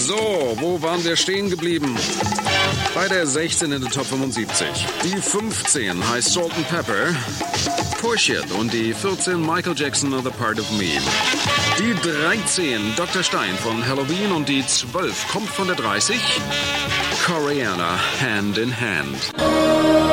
So, wo waren wir stehen geblieben? Bei der 16 in der Top 75. Die 15 heißt Salt and Pepper. Push It und die 14 Michael Jackson Another Part of Me. Die 13 Dr. Stein von Halloween und die 12 kommt von der 30. Koreaner Hand in Hand.